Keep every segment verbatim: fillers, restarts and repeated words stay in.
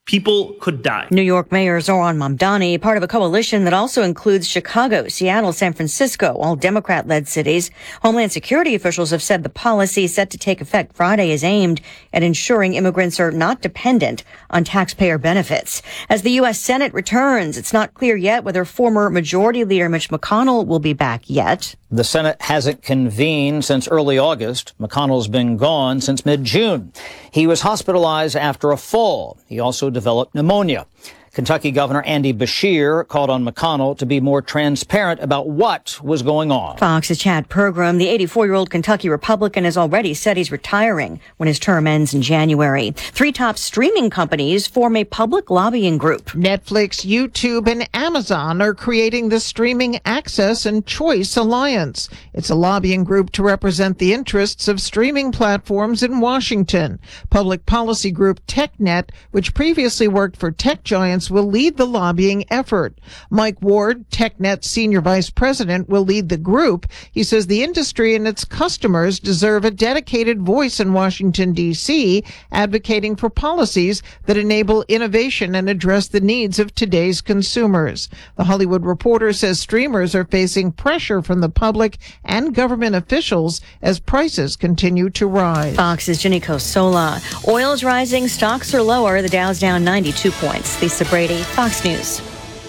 People could die. New York Mayor Zoran Mamdani, part of a coalition that also includes Chicago, Seattle, San Francisco, all Democrat-led cities. Homeland Security officials have said the policy set to take effect Friday is aimed at ensuring immigrants are not dependent on taxpayer benefits. As the U S Senate returns, it's not clear yet whether former Majority Leader Mitch McConnell will be back yet. The Senate hasn't convened since early August. McConnell's been gone since mid-June. He was hospitalized after a fall. He also developed pneumonia. Kentucky Governor Andy Beshear called on McConnell to be more transparent about what was going on. Fox's Chad Pergram, the eighty-four-year-old Kentucky Republican, has already said he's retiring when his term ends in January. Three top streaming companies form a public lobbying group. Netflix, YouTube, and Amazon are creating the Streaming Access and Choice Alliance. It's a lobbying group to represent the interests of streaming platforms in Washington. Public policy group TechNet, which previously worked for tech giants, will lead the lobbying effort. Mike Ward, TechNet's senior vice president, will lead the group. He says the industry and its customers deserve a dedicated voice in Washington, D C, advocating for policies that enable innovation and address the needs of today's consumers. The Hollywood Reporter says streamers are facing pressure from the public and government officials as prices continue to rise. Fox's Ginny Cosola. Oil's rising, stocks are lower. The Dow's down ninety-two points. Lisa Brady, Fox News.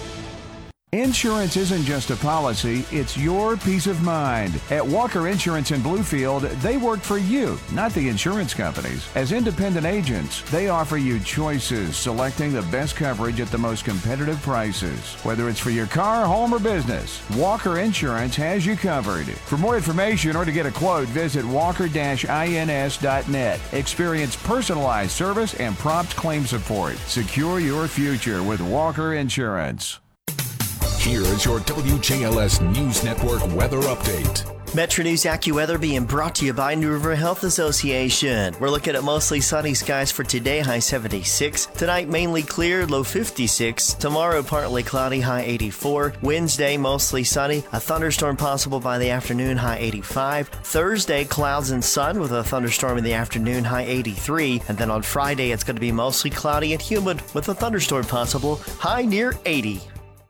Insurance isn't just a policy, it's your peace of mind. At Walker Insurance in Bluefield, they work for you, not the insurance companies. As independent agents, they offer you choices, selecting the best coverage at the most competitive prices. Whether it's for your car, home, or business, Walker Insurance has you covered. For more information or to get a quote, visit walker dash ins dot net. Experience personalized service and prompt claim support. Secure your future with Walker Insurance. Here is your W J L S News Network weather update. Metro News AccuWeather being brought to you by New River Health Association. We're looking at mostly sunny skies for today, high seventy-six. Tonight, mainly clear, low fifty-six. Tomorrow, partly cloudy, high eighty-four. Wednesday, mostly sunny. A thunderstorm possible by the afternoon, high eighty-five. Thursday, clouds and sun with a thunderstorm in the afternoon, high eighty-three. And then on Friday, it's going to be mostly cloudy and humid with a thunderstorm possible, high near eighty.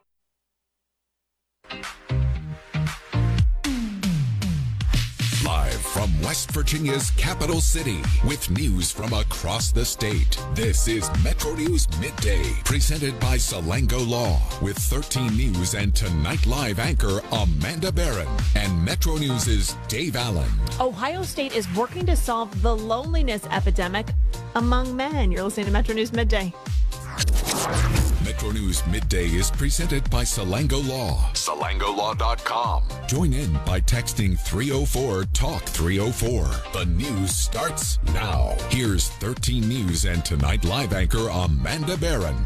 Live from West Virginia's capital city with news from across the state. This is Metro News Midday, presented by Salango Law, with thirteen News and Tonight Live anchor Amanda Barron and Metro News' Dave Allen. Ohio State is working to solve the loneliness epidemic among men. You're listening to Metro News Midday. Metro News Midday is presented by Salango Law. Salango Law dot com. Join in by texting three oh four talk three oh four. The news starts now. Here's thirteen News and Tonight Live anchor Amanda Barron.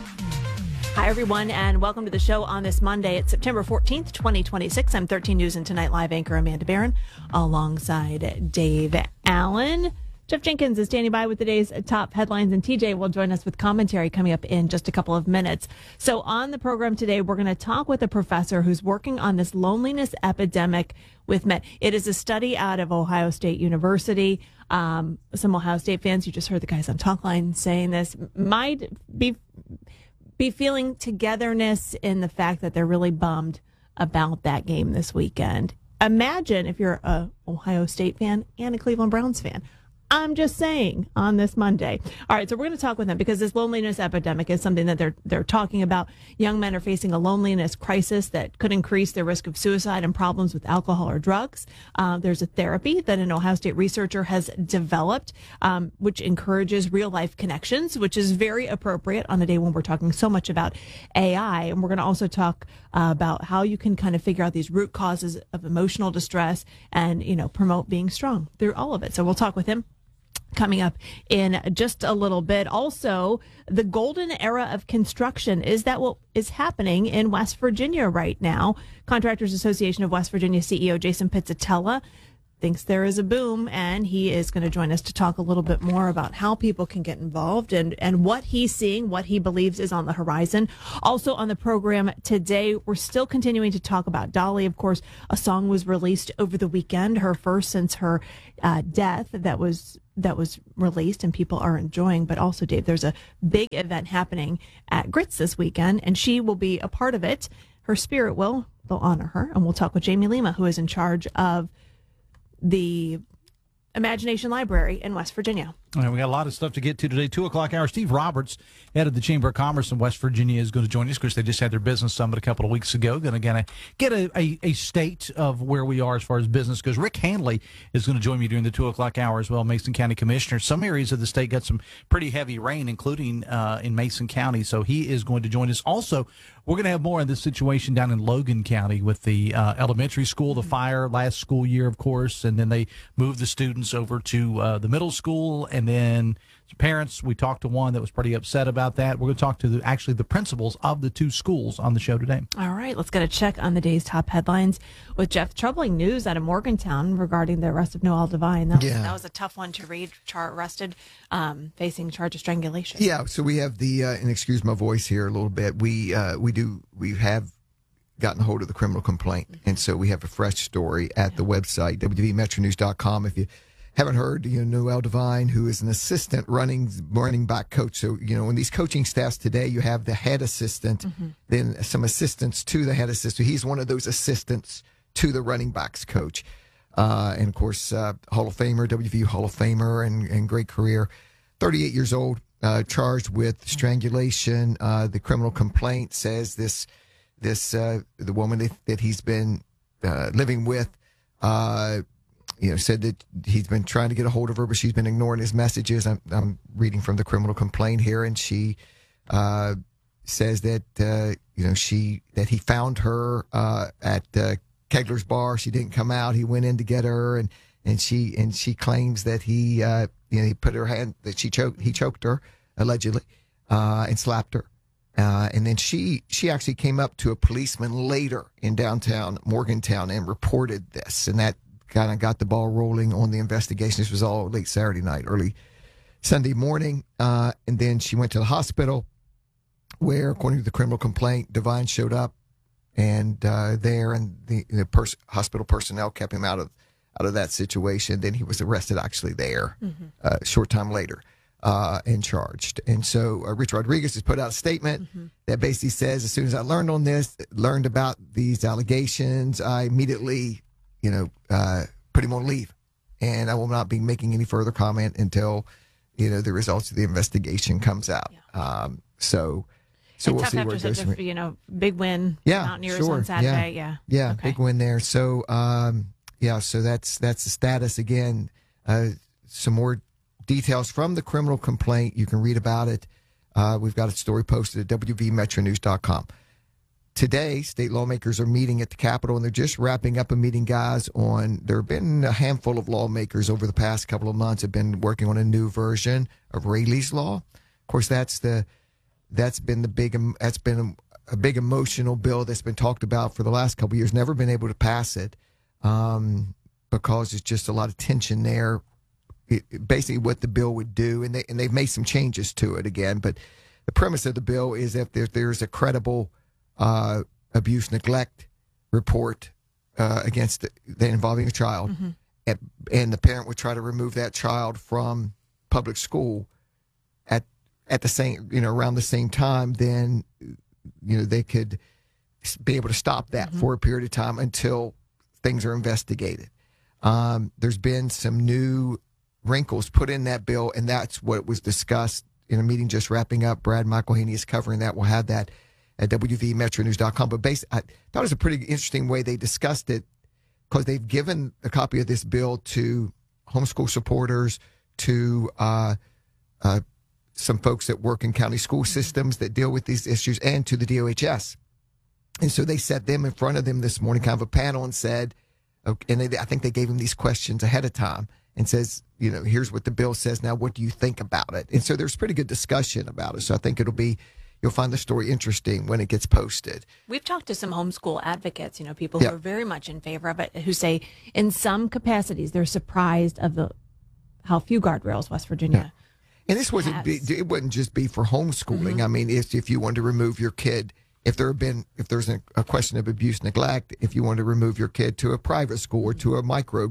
Hi, everyone, and welcome to the show on this Monday. It's September fourteenth, twenty twenty-six. I'm thirteen News and Tonight Live anchor Amanda Barron alongside Dave Allen. Jeff Jenkins is standing by with today's top headlines, and T J will join us with commentary coming up in just a couple of minutes. So on the program today, we're going to talk with a professor who's working on this loneliness epidemic with men. It is a study out of Ohio State University. Um, some Ohio State fans, you just heard the guys on Talkline saying this, might be be feeling togetherness in the fact that they're really bummed about that game this weekend. Imagine if you're a Ohio State fan and a Cleveland Browns fan. I'm just saying on this Monday. All right, so we're going to talk with them because this loneliness epidemic is something that they're they're talking about. Young men are facing a loneliness crisis that could increase their risk of suicide and problems with alcohol or drugs. Uh, there's a therapy that an Ohio State researcher has developed, um, which encourages real-life connections, which is very appropriate on a day when we're talking so much about A I. And we're going to also talk uh, about how you can kind of figure out these root causes of emotional distress and, you know, promote being strong through all of it. So we'll talk with him coming up in just a little bit. Also, the golden era of construction. Is that what is happening in West Virginia right now? Contractors Association of West Virginia C E O Jason Pizzatella thinks there is a boom, and he is going to join us to talk a little bit more about how people can get involved and, and what he's seeing, what he believes is on the horizon. Also on the program today, we're still continuing to talk about Dolly. Of course, a song was released over the weekend, her first since her uh, death, that was that was released and people are enjoying. But also, Dave, there's a big event happening at Grits this weekend, and she will be a part of it. Her spirit will. They'll honor her. And we'll talk with Jamie Lima, who is in charge of the Imagination Library in West Virginia. All right, we got a lot of stuff to get to today. Two o'clock hour. Steve Roberts, head of the Chamber of Commerce in West Virginia, is going to join us. Of course, they just had their business summit a couple of weeks ago. Going to get a, a, a state of where we are as far as business goes. Rick Handley is going to join me during the two o'clock hour as well, Mason County Commissioner. Some areas of the state got some pretty heavy rain, including uh, in Mason County, so he is going to join us. Also, we're going to have more on this situation down in Logan County with the uh, elementary school, the fire last school year, of course, and then they moved the students over to uh, the middle school, and then parents, we talked to one that was pretty upset about that. We're going to talk to the, actually the principals of the two schools on the show today. All right, let's get a check on the day's top headlines with Jeff. Troubling news out of Morgantown regarding the arrest of Noel Devine. That was, yeah. that was a tough one to read. Char arrested, um, facing charge of strangulation. Yeah, so we have the, uh, and excuse my voice here a little bit, we uh, we do, we have gotten a hold of the criminal complaint, mm-hmm. and so we have a fresh story at yeah. the website, w v metro news dot com. If you haven't heard, you know, Noel Devine, who is an assistant running running back coach. So, you know, in these coaching staffs today, you have the head assistant, mm-hmm. then some assistants to the head assistant. He's one of those assistants to the running backs coach. Uh, and, of course, uh, Hall of Famer, W V U Hall of Famer, and, and great career. thirty-eight years old, uh, charged with strangulation. Uh, the criminal complaint says this, this uh, the woman that, that he's been uh, living with, uh, you know, said that he's been trying to get a hold of her, but she's been ignoring his messages. I'm, I'm reading from the criminal complaint here, and she uh, says that uh, you know she that he found her uh, at uh, Kegler's bar. She didn't come out. He went in to get her, and and she and she claims that he uh, you know he put her hand that she choked he choked her allegedly uh, and slapped her. Uh, and then she she actually came up to a policeman later in downtown Morgantown and reported this, and that kind of got the ball rolling on the investigation. This was all late Saturday night, early Sunday morning. Uh, and then she went to the hospital where, according to the criminal complaint, Devine showed up and uh, there, and the, the pers- hospital personnel kept him out of out of that situation. Then he was arrested actually there mm-hmm. uh, a short time later uh, and charged. And so uh, Rich Rodriguez has put out a statement mm-hmm. that basically says, as soon as I learned on this, learned about these allegations, I immediately you know, uh, put him on leave, and I will not be making any further comment until, you know, the results of the investigation comes out. Yeah. Um, so, so and we'll see where it goes. Such a, you know, big win. Yeah, Mountaineers sure. on Saturday. Yeah, yeah, yeah okay. Big win there. So, um, yeah, so that's that's the status again. Uh, some more details from the criminal complaint. You can read about it. Uh, we've got a story posted at w v metro news dot com. Today, state lawmakers are meeting at the Capitol, and they're just wrapping up a meeting, guys, on, there have been a handful of lawmakers over the past couple of months have been working on a new version of Rayleigh's Law. Of course, that's the, that's been the big, that's been a, a big emotional bill that's been talked about for the last couple of years. Never been able to pass it um, because there's just a lot of tension there. It, basically what the bill would do, and, they, and they've made some changes to it again, but the premise of the bill is that if there's a credible Uh, abuse neglect report uh, against the, the involving a child, mm-hmm. and, and the parent would try to remove that child from public school at at the same you know around the same time, then you know they could be able to stop that mm-hmm. for a period of time until things are investigated. Um, there's been some new wrinkles put in that bill, and that's what was discussed in a meeting just wrapping up. Brad McElhaney is covering that. We'll have that at w v metro news dot com. But basically, I thought it was a pretty interesting way they discussed it, because they've given a copy of this bill to homeschool supporters, to uh, uh, some folks that work in county school systems that deal with these issues, and to the D O H S. And so they set them in front of them this morning, kind of a panel, and said, okay, and they, I think they gave them these questions ahead of time and says, you know, here's what the bill says. Now, what do you think about it? And so there's pretty good discussion about it. So I think it'll be, you'll find the story interesting when it gets posted. We've talked to some homeschool advocates, you know, people who yeah. are very much in favor of it, who say in some capacities they're surprised of the how few guardrails West Virginia yeah. And this wasn't be, it wouldn't just be for homeschooling. Mm-hmm. I mean, if if you wanted to remove your kid, if there have been if there's a, a question of abuse, neglect, if you want to remove your kid to a private school or to a micro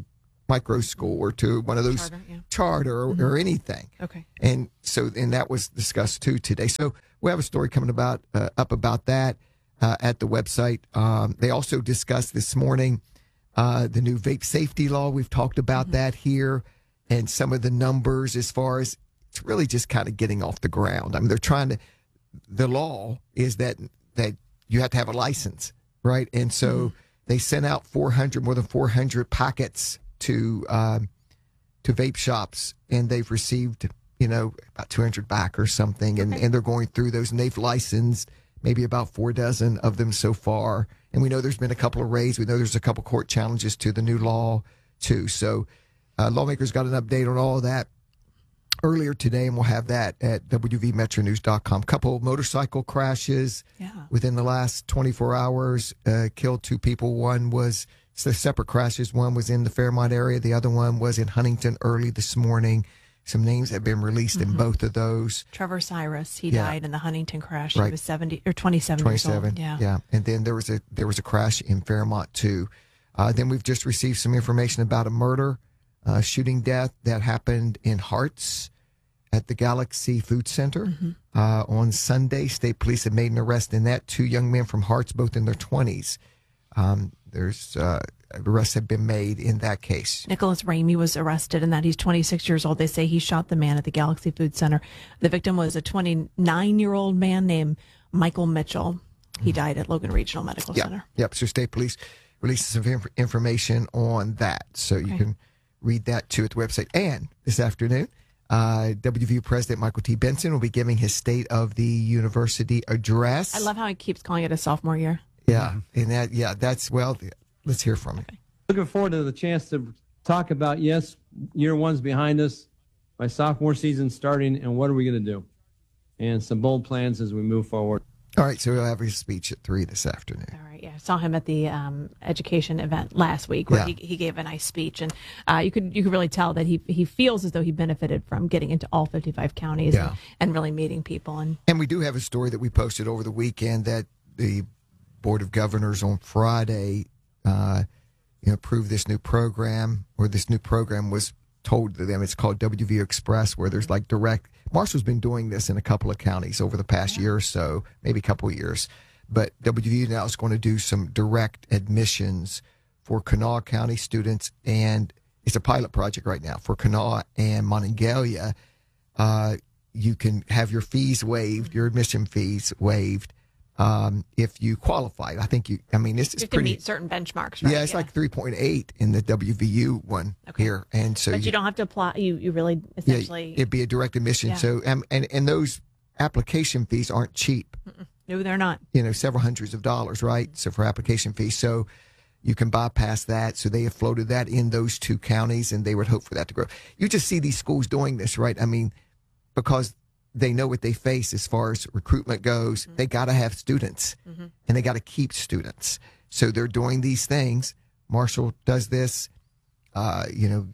micro school or to one of those Charter, yeah. charter or, Mm-hmm. or anything. Okay. And so, and that was discussed too today. So we have a story coming about uh, up about that uh, at the website. Um, they also discussed this morning uh, the new vape safety law. We've talked about mm-hmm. that here, and some of the numbers as far as it's really just kind of getting off the ground. I mean, they're trying to. The law is that that you have to have a license, right? And so mm-hmm. they sent out four hundred, more than four hundred packets to um, to vape shops, and they've received, you know, about two hundred back or something, and, okay. and they're going through those, and they've licensed maybe about four dozen of them so far. And we know there's been a couple of raids. We know there's a couple court challenges to the new law, too. So uh, lawmakers got an update on all of that earlier today, and we'll have that at W V Metro News dot com. Couple of motorcycle crashes yeah. within the last twenty-four hours, uh, killed two people. One was So separate crashes. One was in the Fairmont area. The other one was in Huntington early this morning. Some names have been released mm-hmm. in both of those. Trevor Cyrus, he yeah. died in the Huntington crash. Right. He was seventy or twenty-seven, twenty-seven years old. Yeah. Yeah. And then there was a there was a crash in Fairmont too. Uh, then we've just received some information about a murder, uh, shooting death that happened in Harts at the Galaxy Food Center mm-hmm. uh, on Sunday. State police had made an arrest in that. Two young men from Harts, both in their twenties. Um, there's uh, arrests have been made in that case. Nicholas Ramey was arrested in that. He's twenty-six years old. They say he shot the man at the Galaxy Food Center. The victim was a twenty-nine-year-old man named Michael Mitchell. He died at Logan Regional Medical yep. Center. Yep. So state police releases some inf- information on that. So you okay. can read that too at the website. And this afternoon, uh, W V U President Michael T. Benson will be giving his State of the University address. I love how he keeps calling it a sophomore year. Yeah. And that, yeah, that's, well, let's hear from him. Okay. Looking forward to the chance to talk about, yes, year one's behind us, my sophomore season starting, and what are we going to do? And some bold plans as we move forward. All right, so we'll have his speech at three this afternoon. All right, yeah. I saw him at the um, education event last week where Yeah. he, he gave a nice speech, and uh, you could you could really tell that he he feels as though he benefited from getting into all fifty-five counties Yeah. and, and really meeting people. And And we do have a story that we posted over the weekend that the Board of Governors on Friday uh, you know, approved this new program, or this new program was told to them. It's called W V U Express, where there's like direct. Marshall's been doing this in a couple of counties over the past yeah. year or so, maybe a couple of years. But W V U now is going to do some direct admissions for Kanawha County students, and it's a pilot project right now for Kanawha and Monongalia. Uh, you can have your fees waived, your admission fees waived, um, if you qualify. I think you. I mean, this is you have pretty. to meet certain benchmarks, right? Yeah, it's yeah. like three point eight in the W V U one okay. here, and so but you, you don't have to apply. You you really essentially yeah, it'd be a direct admission. Yeah. So um, and and those application fees aren't cheap. Mm-mm. No, they're not. You know, several hundreds of dollars, right? So for application fees, so you can bypass that. So they have floated that in those two counties, and they would hope for that to grow. You just see these schools doing this, right? I mean, because they know what they face as far as recruitment goes. Mm-hmm. They got to have students, mm-hmm. and they got to keep students. So they're doing these things. Marshall does this. Uh, you know,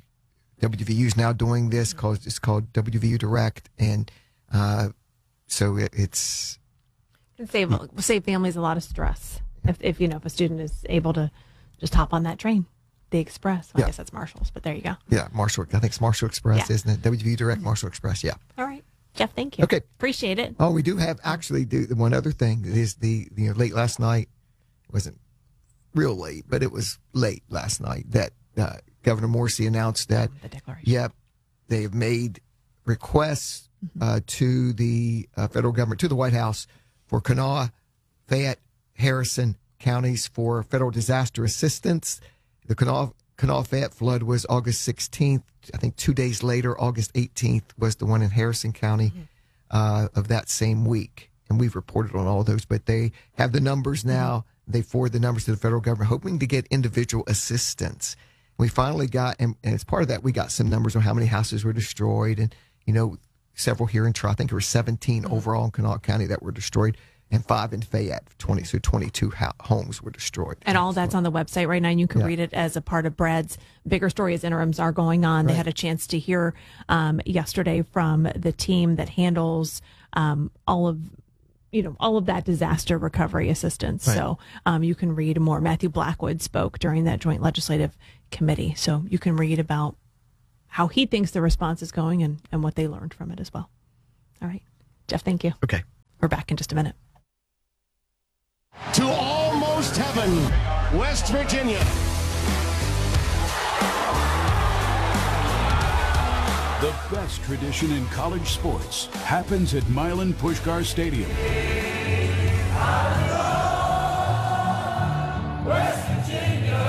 W V U is now doing this. Mm-hmm. Called, it's called W V U Direct, and uh, so it, it's it save save families a lot of stress if if you know if a student is able to just hop on that train, the Express. Well, yeah. I guess that's Marshall's, but there you go. Yeah, Marshall. I think it's Marshall Express, yeah. isn't it? W V U Direct, Marshall Express. Yeah. All right. Jeff, thank you. Okay. Appreciate it. Oh, we do have actually do one other thing is the you know late last night, wasn't real late, but it was late last night that uh, Governor Morrisey announced that the declaration. Yep, they have made requests uh, to the uh, federal government, to the White House, for Kanawha, Fayette, Harrison counties for federal disaster assistance. The Kanawha Kanawha Fayette flood was August sixteenth. I think two days later, August eighteenth, was the one in Harrison County mm-hmm. uh, of that same week. And we've reported on all those, but they have the numbers now. Mm-hmm. They forward the numbers to the federal government, hoping to get individual assistance. We finally got, and, and as part of that, we got some numbers on how many houses were destroyed. And, you know, several here in Tri. I think there were seventeen mm-hmm. overall in Kanawha County that were destroyed, and five in Fayette, twenty, so twenty-two ho- homes were destroyed. And all that's on the website right now, and you can yeah. read it as a part of Brad's bigger story as interims are going on. Right. They had a chance to hear um, yesterday from the team that handles um, all of you know, all of that disaster recovery assistance. Right. So um, you can read more. Matthew Blackwood spoke during that joint legislative committee. So you can read about how he thinks the response is going and, and what they learned from it as well. All right. Jeff, thank you. Okay. We're back in just a minute. To almost heaven, West Virginia. The best tradition in college sports happens at Milan Puskar Stadium. West Virginia.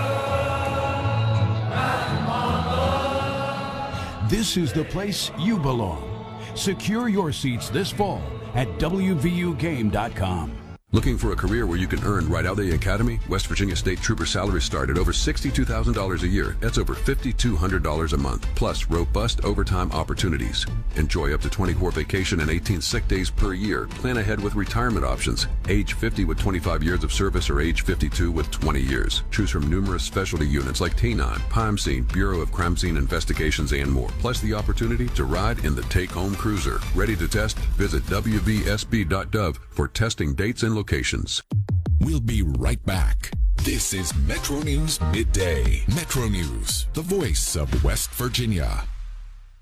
This is the place you belong. Secure your seats this fall at W V U game dot com. Looking for a career where you can earn right out of the academy? West Virginia State Trooper salaries start at over sixty-two thousand dollars a year. That's over five thousand two hundred dollars a month, plus robust overtime opportunities. Enjoy up to twenty-four vacation and eighteen sick days per year. Plan ahead with retirement options. Age fifty with twenty-five years of service or age fifty-two with twenty years. Choose from numerous specialty units like T nine, Crime Scene, Bureau of Crime Scene Investigations, and more. Plus the opportunity to ride in the take-home cruiser. Ready to test? Visit W V S B dot gov for testing dates and locations. We'll be right back. This is Metro News Midday. Metro News, the voice of West Virginia.